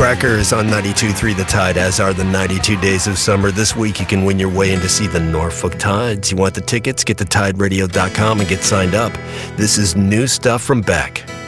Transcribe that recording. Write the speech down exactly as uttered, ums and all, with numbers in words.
Crackers on ninety-two point three The Tide, as are the ninety-two Days of Summer. This week you can win your way in to see the Norfolk Tides. You want the tickets? Get to tide radio dot com and get signed up. This is new stuff from Beck.